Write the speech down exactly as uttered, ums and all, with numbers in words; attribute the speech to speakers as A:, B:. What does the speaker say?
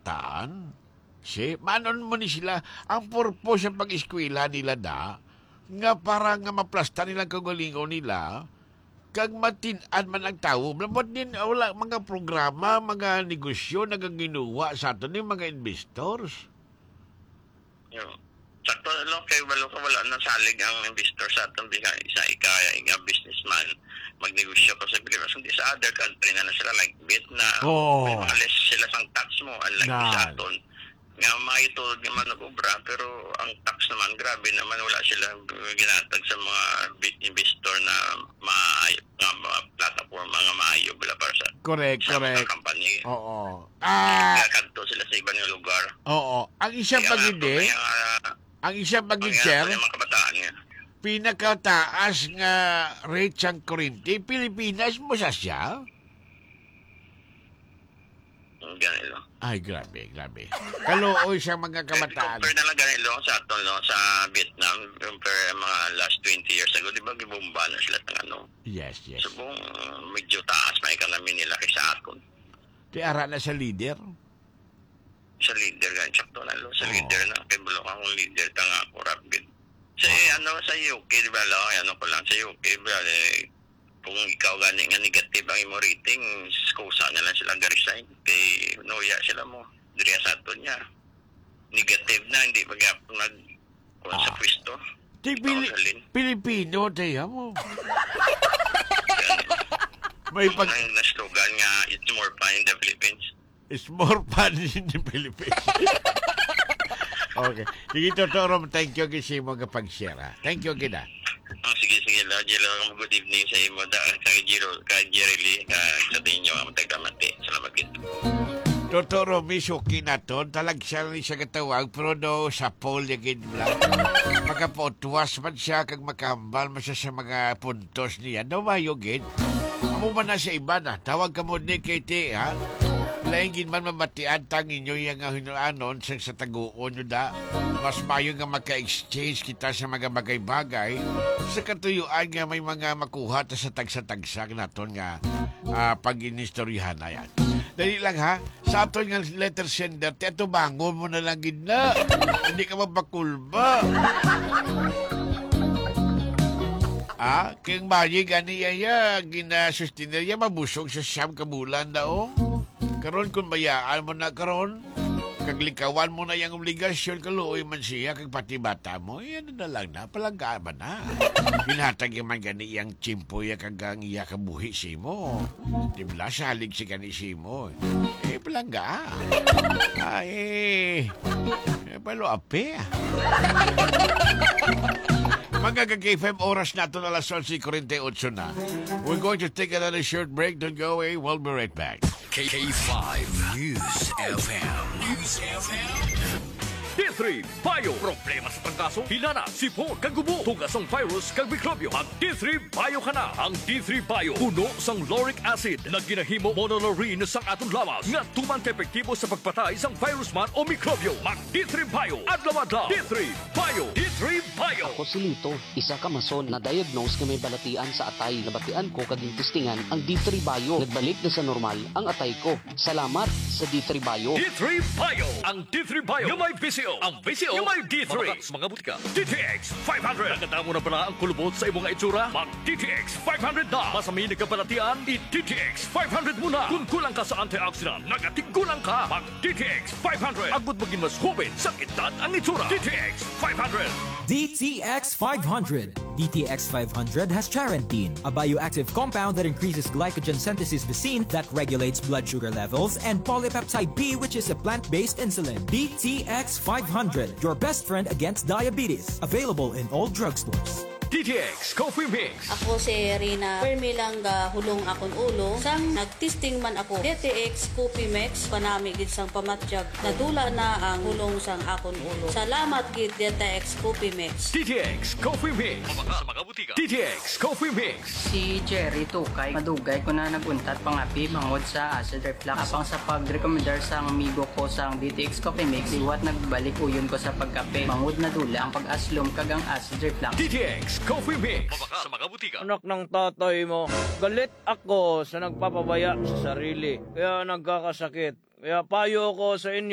A: kabataan. Si, manon mo ni sila, ang purpose ng pag-eskwela nila da, nga para nga maplasta nilang kagalingon nila, kag matin-an man ang tao, but din wala mga programa, mga negosyo na ginuwa sa ato ni mga investors.
B: Yo. Sakto lang kay walo ka wala na salig ang investor sa atong biga isa ikaya nga businessman magnegosyo ko sa Pilipinas kundi sa other country na, na sila like Vietnam.
A: Oh.
B: May mga less sila sang tax mo unlike
A: Nah.
B: sa aton. Nga maitod naman nag-ubra pero ang tax naman grabe naman wala sila ginatag sa mga investor na maayo nga mga platform mga maayo bala para sa
A: Correct,
B: sa
A: correct.
B: mga company.
A: Oo. Ah,
B: Nagkakadto sila sa ibang lugar.
A: oo. Ang isa
B: Kaya
A: pag
B: nga,
A: hindi,
B: kaya nga,
A: ang isa pag
B: kaya
A: sir,
B: nga, mga kabataan niya.
A: pinakataas nga rate sang kuryente, Pilipinas mo sa siya?
B: Ganilo.
A: Ay, grabe, grabe. Kaluoy sa mga kabataan.
B: Compare na lang ganilo sa aton no, sa Vietnam, compare mga last twenty years ago, di ba gibomba na sila ng ano.
A: Yes, yes.
B: So, kung medyo taas na economy nila kaysa aton.
A: Di ara na sa leader.
B: Sa leader, gan sakto na lo. Sa
A: Oo.
B: leader na, kay bulok akong leader ka nga ako, rapid. Sa, eh, ano, sa U K, di ba, lo, ano ko lang, sa U K, di ba, eh, kung ikaw gani nga negative ang imo rating, kusa na lang sila ga-resign. Kay nuya sila mo. Diri sa aton niya. Negative na, hindi pag nag kung sa
A: Ah.
B: pwesto.
A: Di Pili-
B: Pausalin.
A: Pilipino, tayo mo. May pag...
B: Ang na slogan nga, it's more fun in the Philippines.
A: It's more fun in the Philippines. Okay. Sige, Totoro, thank you kasi mo kapag-share. Ha? Thank you, Gina.
B: Oh, sige, sige, lo. Jelo, good evening sa imo. Da, kay Jiro, kay Jerry Lee, sa inyo, ang matagdamati. Salamat gito.
A: Totoro, misuki na to. Talag siya rin siya katawag, pero do sa poll yagin lang. Magkapotwas man siya, kag makambal man siya sa mga puntos niya. No, mayugin. Amo man na sa iba na. Tawag ka mo ni K T, ha? Laingin man mamatian tang inyo yung nga hinuanon sa, sa taguon nyo da. Mas mayo nga magka-exchange kita sa mga bagay-bagay sa katuyuan nga may mga makuha ta sa tagsa-tagsa naton nga uh, pag-inistoryahan na yan. Dali lang ha, sa aton nga letter sender, teto bangon mo na lang gina. Hindi ka mabakulba. Ah, kaya bayi gani ya, gina-sustainer ya, mabusog sa siyam kabulan daw. Karon kung bayaan mo na karon, kaglikawan mo na yung obligasyon, kaluoy man siya, kag pati bata mo, yan na lang na, palanggaan ba na. Pinatag yung man gani yung chimpo ya kagang iya kabuhi si mo. Di ba, salig si gani si mo. Eh, palangga. Ay, eh, palo ape. Mga ka-K F M, oras na ito na alas eleven forty-eight na. We're going to take another short break. Don't go away. We'll be right back.
C: K five News F M. News F M. D three Bio. Problema sa trangkaso, hilana, sipon, kagubo, tugasong virus, kag mikrobyo. Mag D three Bio ka na. Ang D three Bio, puno sang lauric acid na ginahimo monolaurin sang atong lawas nga tuman ka-epektibo sa pagpatay sang virus man o mikrobyo. Mag D three Bio. Adlaw-adlaw. D three Bio. D three Bio.
D: Ako si Lito, isa ka mason na diagnose nga may balatian sa atay. Nabatian ko kaging testingan ang D three Bio. Nagbalik na sa normal ang atay ko. Salamat sa D three Bio.
C: D three Bio. Ang D three Bio yung may B C O. Ang B C O yung may D three. Mga mga butika. D T X five hundred. Nakatamo na pala ang kulubot sa imong itsura? Mag D T X five hundred na. Masami na kabalatian, i-D T X five hundred muna. Kung kulang ka sa antioxidant, nagatigulang ka. Mag D T X five hundred. Agud maging mas hubin sa kitad ang itsura. D T X five hundred.
E: D T X five hundred. D T X five hundred has charantine, a bioactive compound that increases glycogen synthesis vacine that regulates blood sugar levels, and polypeptide B, which is a plant-based insulin. D T X five hundred, your best friend against diabetes. Available in all drugstores.
C: D T X Coffee Mix.
F: Ako si Rina Permilang ga hulong akon ulo sang nagtesting man ako D T X Coffee Mix panami gid sang pamatjag nadula na ang hulong sang akon ulo. Salamat gid D T X Coffee Mix.
C: D T X Coffee Mix. Sa mga butika. D T X Coffee Mix.
G: Si Jerry Tukay, madugay ko na naguntat pangapi mangod sa acid reflux. Apang sa pag-recommendar sang amigo ko sang D T X Coffee Mix, iwat nagbalik uyon ko sa pagkape. Mangod na dula ang pag-aslom kagang acid reflux.
C: D T X Coffee Mix. Sa mga butika.
H: Anak ng tatay mo, galit ako sa nagpapabaya sa sarili. Kaya nagkakasakit. Kaya payo ko sa inyo.